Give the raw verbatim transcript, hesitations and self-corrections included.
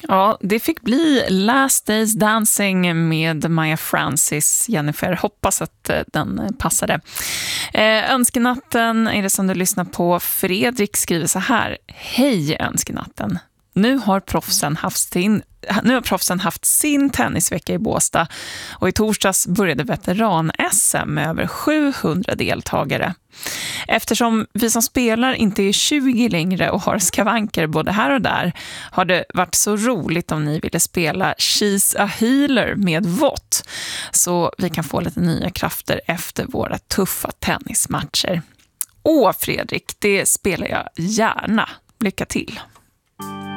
Ja, det fick bli Last Days Dancing med Maya Francis. Jennifer, hoppas att den passade. Eh, önskenatten är det som du lyssnar på. Fredrik skriver så här: hej önskenatten. Nu har proffsen haft sin, nu har proffsen haft sin tennisvecka i Båstad och i torsdags började veteran-S M med över sjuhundra deltagare. Eftersom vi som spelar inte är tjugo längre och har skavanker både här och där har det varit så roligt om ni ville spela She's a Healer med Vott så vi kan få lite nya krafter efter våra tuffa tennismatcher. Åh Fredrik, det spelar jag gärna. Lycka till!